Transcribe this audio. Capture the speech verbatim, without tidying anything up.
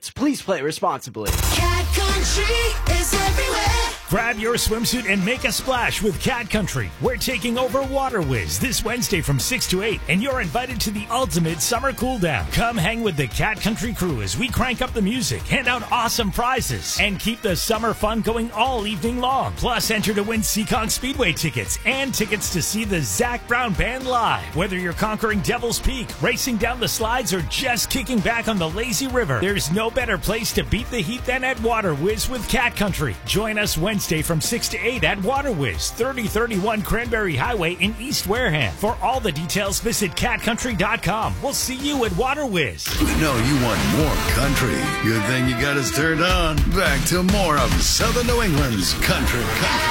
tickets. Please play responsibly. Cat Country is everywhere. Grab your swimsuit and make a splash with Cat Country. We're taking over Water Whiz this Wednesday from six to eight, and you're invited to the ultimate summer cool down. Come hang with the Cat Country crew as we crank up the music, hand out awesome prizes, and keep the summer fun going all evening long. Plus, enter to win Seekonk Speedway tickets and tickets to see the Zac Brown Band live. Whether you're conquering Devil's Peak, racing down the slides, or just kicking back on the lazy river, there's no better place to beat the heat than at Water Whiz with Cat Country. Join us Wednesday from six to eight at Water Whiz, thirty thirty-one Cranberry Highway in East Wareham. For all the details, visit cat country dot com. We'll see you at Water Whiz. We know you want more country. Good thing you got us turned on. Back to more of Southern New England's Country Country.